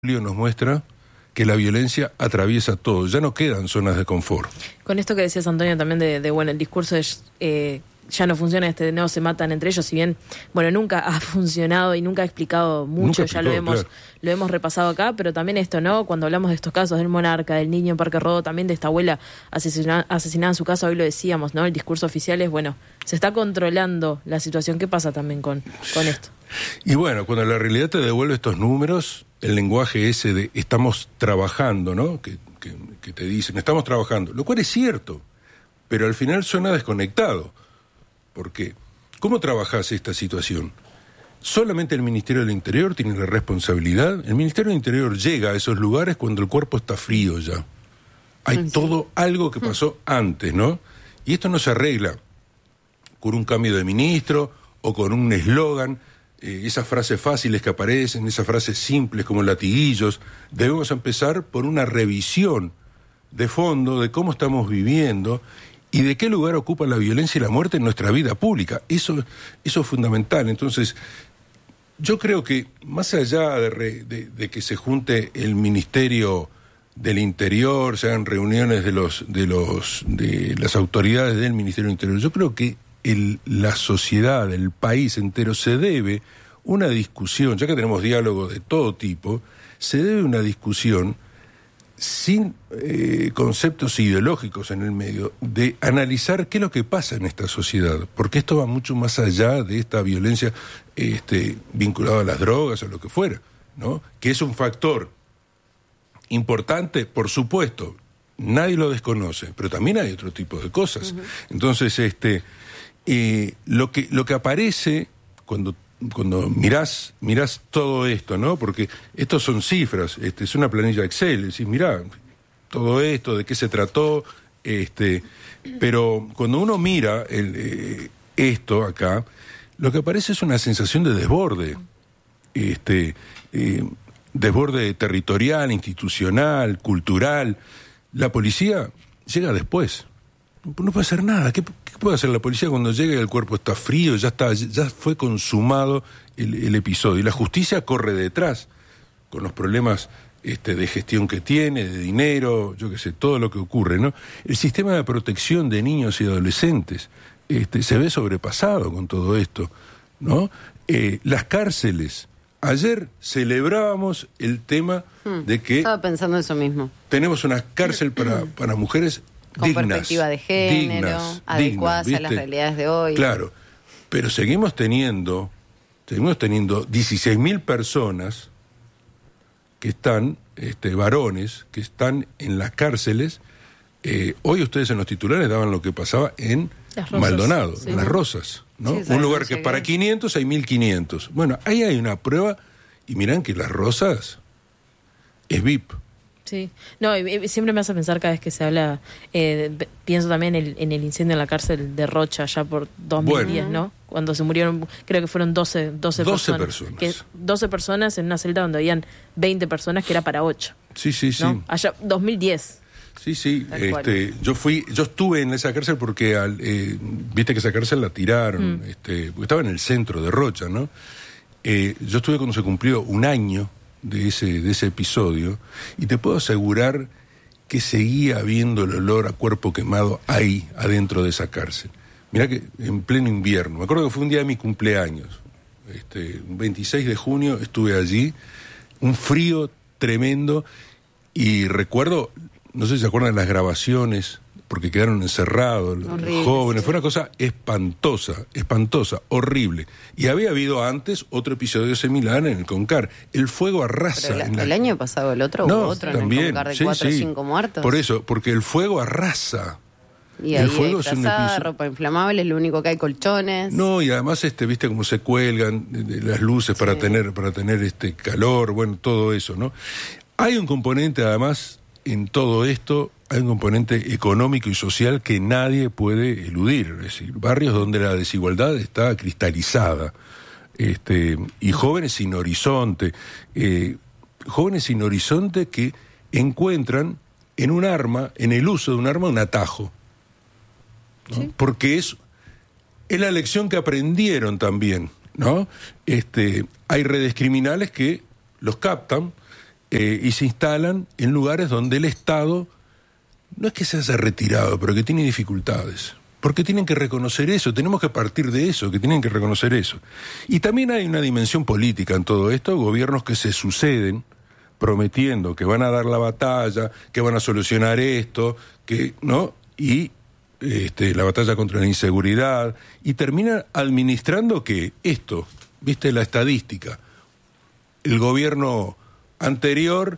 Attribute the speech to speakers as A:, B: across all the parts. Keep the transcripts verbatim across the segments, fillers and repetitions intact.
A: nos muestra que la violencia atraviesa todo, ya no quedan zonas de confort.
B: Con esto que decías, Antonio, también de, de bueno, el discurso de eh, ya no funciona, este no se matan entre ellos, si bien, bueno, nunca ha funcionado y nunca ha explicado mucho, explicó, ya lo hemos, claro. lo hemos repasado acá, pero también esto, ¿no? Cuando hablamos de estos casos del Monarca, del niño en Parque Rodó, también de esta abuela asesinada, asesinada en su casa, hoy lo decíamos, ¿no? El discurso oficial es, bueno, se está controlando la situación. ¿Qué pasa también con, con esto?
A: Y bueno, cuando la realidad te devuelve estos números, el lenguaje ese de estamos trabajando, ¿no? Que, que, que te dicen, estamos trabajando, lo cual es cierto, pero al final suena desconectado. ¿Por qué? ¿Cómo trabajás esta situación? Solamente el Ministerio del Interior tiene la responsabilidad. El Ministerio del Interior llega a esos lugares cuando el cuerpo está frío ya. Hay sí. todo algo que pasó antes, ¿no? Y esto no se arregla con un cambio de ministro o con un eslogan. Eh, esas frases fáciles que aparecen, esas frases simples como latiguillos. Debemos empezar por una revisión de fondo de cómo estamos viviendo y de qué lugar ocupa la violencia y la muerte en nuestra vida pública. Eso, eso es fundamental. Entonces, yo creo que más allá de, re, de, de que se junte el Ministerio del Interior, se hagan reuniones de los de los de las autoridades del Ministerio del Interior, yo creo que el, la sociedad, el país entero, se debe una discusión, ya que tenemos diálogos de todo tipo, se debe una discusión sin eh, conceptos ideológicos en el medio, de analizar qué es lo que pasa en esta sociedad, porque esto va mucho más allá de esta violencia este, vinculada a las drogas o lo que fuera, ¿no? Que es un factor importante, por supuesto, nadie lo desconoce, pero también hay otro tipo de cosas. Uh-huh. Entonces, este, eh, lo que lo que aparece cuando cuando mirás, mirás todo esto, ¿no? Porque estos son cifras, este, es una planilla Excel, decís, mirá, todo esto, de qué se trató, este, pero cuando uno mira el, eh, esto acá, lo que aparece es una sensación de desborde, este, eh, desborde territorial, institucional, cultural. La policía llega después. No puede hacer nada. ¿Qué, ¿Qué puede hacer la policía cuando llega y el cuerpo está frío, ya está, ya fue consumado el, el episodio? Y la justicia corre detrás, con los problemas este, de gestión que tiene, de dinero, yo qué sé, todo lo que ocurre, ¿no? El sistema de protección de niños y adolescentes este, se ve sobrepasado con todo esto, ¿no? Eh, las cárceles. Ayer celebrábamos el tema hmm, de que...
C: Estaba pensando eso mismo.
A: Tenemos una cárcel para, para mujeres
C: con
A: dignas,
C: perspectiva de género,
A: dignas,
C: adecuadas
A: dignas,
C: a las realidades de hoy.
A: Claro, pero seguimos teniendo, seguimos teniendo dieciséis mil personas que están, este, varones, que están en las cárceles. Eh, hoy ustedes en los titulares daban lo que pasaba en Maldonado, sí. en Las Rosas, ¿no? Sí, un lugar que llegué. Para quinientos hay mil quinientos. Bueno, ahí hay una prueba y miran que Las Rosas es V I P.
B: Sí, no, y siempre me hace pensar cada vez que se habla, eh, pienso también en el, en el incendio en la cárcel de Rocha, ya por dos mil diez, bueno. ¿no? Cuando se murieron, creo que fueron doce, doce, doce personas. personas. Que, doce personas en una celda donde habían veinte personas, que era para ocho.
A: Sí, sí,
B: ¿no?
A: sí.
B: Allá, dos mil diez.
A: Sí, sí, este, yo fui, yo estuve en esa cárcel porque, al, eh, viste que esa cárcel la tiraron, mm. este, porque estaba en el centro de Rocha, ¿no? Eh, yo estuve cuando se cumplió un año de ese, de ese episodio, y te puedo asegurar que seguía habiendo el olor a cuerpo quemado ahí, adentro de esa cárcel. Mirá que en pleno invierno, me acuerdo que fue un día de mi cumpleaños, este, un veintiséis de junio estuve allí, un frío tremendo, y recuerdo, no sé si se acuerdan de las grabaciones, porque quedaron encerrados los horrible, jóvenes, sí. Fue una cosa espantosa, espantosa, horrible. Y había habido antes otro episodio similar en el Concar. El fuego arrasa.
C: Pero
A: en
C: la, el
A: la...
C: año pasado el otro, no, hubo otro también, en el Concar de sí, cuatro o sí. cinco muertos.
A: Por eso, porque el fuego arrasa.
C: Y el ahí fuego hay frazada, es un episodio... ropa inflamable, es lo único que hay, colchones.
A: No, y además, este, viste cómo se cuelgan las luces sí. para tener, para tener este calor, bueno, todo eso, ¿no? Hay un componente, además, en todo esto, hay un componente económico y social que nadie puede eludir, es decir, barrios donde la desigualdad está cristalizada, este, y jóvenes sin horizonte, eh, jóvenes sin horizonte que encuentran en un arma, en el uso de un arma, un atajo, ¿no? Sí. Porque es, es la lección que aprendieron también, ¿no? Este, hay redes criminales que los captan eh, y se instalan en lugares donde el Estado no es que se haya retirado, pero que tiene dificultades. Porque tienen que reconocer eso, tenemos que partir de eso, que tienen que reconocer eso. Y también hay una dimensión política en todo esto, gobiernos que se suceden prometiendo que van a dar la batalla, que van a solucionar esto, que no y este, la batalla contra la inseguridad, y terminan administrando que esto, viste la estadística, el gobierno anterior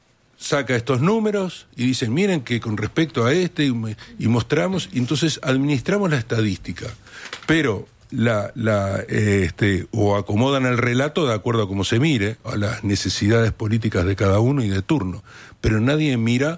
A: saca estos números y dicen, miren que con respecto a este, y, y mostramos, y entonces administramos la estadística, pero la, la eh, este, o acomodan el relato de acuerdo a cómo se mire, a las necesidades políticas de cada uno y de turno, pero nadie mira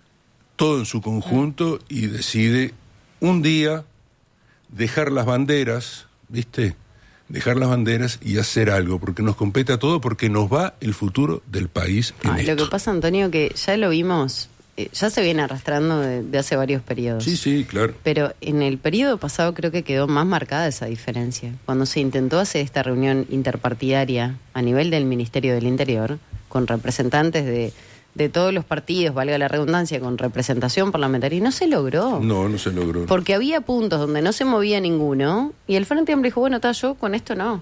A: todo en su conjunto y decide un día dejar las banderas, ¿viste?, dejar las banderas y hacer algo, porque nos compete a todo, porque nos va el futuro del país en
C: ah,
A: esto.
C: Lo que pasa, Antonio, que ya lo vimos, eh, ya se viene arrastrando de, de hace varios periodos.
A: Sí, sí, claro.
C: Pero en el periodo pasado creo que quedó más marcada esa diferencia. Cuando se intentó hacer esta reunión interpartidaria a nivel del Ministerio del Interior, con representantes de... de todos los partidos, valga la redundancia, con representación parlamentaria, y no se logró.
A: No, no se logró.
C: Porque había puntos donde no se movía ninguno, y el Frente Amplio dijo, bueno, está, yo con esto no.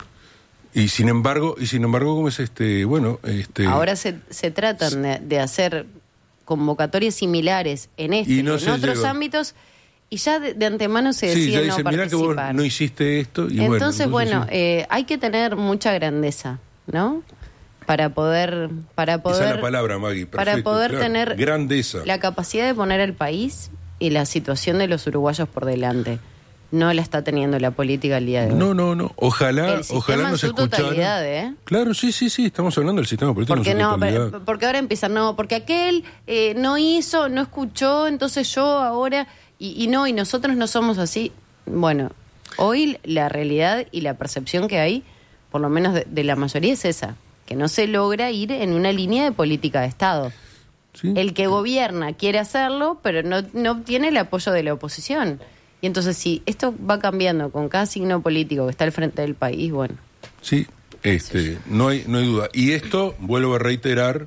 A: Y sin embargo, y sin embargo, ¿cómo es este? Bueno, este...
C: Ahora se, se tratan de, de hacer convocatorias similares en este y, no y en otros llegó. ámbitos, y ya de, de antemano se
A: sí,
C: decide
A: ya dicen,
C: no
A: mirá
C: participar.
A: Que vos no hiciste esto. Y
C: entonces,
A: bueno, entonces,
C: bueno
A: sí.
C: eh, hay que tener mucha grandeza, ¿no? Para poder, para poder,
A: esa es la palabra, Maggie, perfecto,
C: para poder
A: claro.
C: tener
A: grandeza,
C: la capacidad de poner el país y la situación de los uruguayos por delante. No la está teniendo la política al día de hoy.
A: No, no, no. Ojalá,
C: el
A: ojalá nos
C: escucharan. ¿eh?
A: Claro, sí, sí, sí. Estamos hablando del sistema político.
C: Porque
A: en su
C: no,
A: totalidad.
C: porque ahora empiezan, no, porque aquel eh, no hizo, no escuchó, entonces yo ahora y, y no, y nosotros no somos así. Bueno, hoy la realidad y la percepción que hay, por lo menos de, de la mayoría, es esa. Que no se logra ir en una línea de política de Estado. ¿Sí? El que gobierna quiere hacerlo, pero no, no obtiene el apoyo de la oposición. Y entonces, si esto va cambiando con cada signo político que está al frente del país, bueno.
A: Sí, este, no hay, no hay duda. Y esto, vuelvo a reiterar,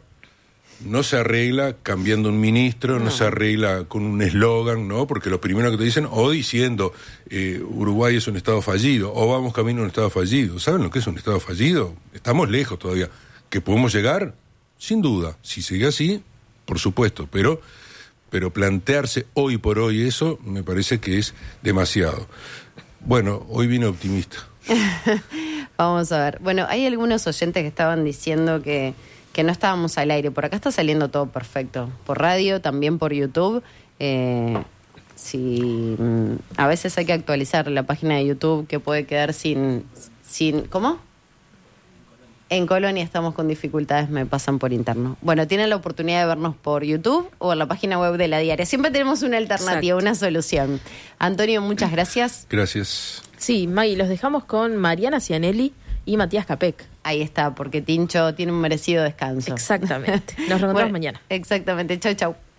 A: no se arregla cambiando un ministro, no, no se arregla con un eslogan, ¿no? Porque lo primero que te dicen, o diciendo eh, Uruguay es un estado fallido, o vamos camino a un estado fallido. ¿Saben lo que es un estado fallido? Estamos lejos todavía. ¿Que podemos llegar? Sin duda. Si sigue así, por supuesto. Pero, pero plantearse hoy por hoy eso, me parece que es demasiado. Bueno, hoy vine optimista.
C: Vamos a ver. Bueno, hay algunos oyentes que estaban diciendo que que no estábamos al aire. Por acá está saliendo todo perfecto. Por radio, también por YouTube. Eh, si, a veces hay que actualizar la página de YouTube, que puede quedar sin... sin ¿Cómo? En Colonia estamos con dificultades, me pasan por interno. Bueno, tienen la oportunidad de vernos por YouTube o en la página web de La Diaria. Siempre tenemos una alternativa, Exacto. una solución. Antonio, muchas gracias.
A: Gracias.
B: Sí, Maggie, los dejamos con Mariana Cianelli y Matías Capek.
C: Ahí está, porque Tincho tiene un merecido descanso.
B: Exactamente. Nos reencontramos
C: bueno,
B: mañana.
C: Exactamente. Chau, chau.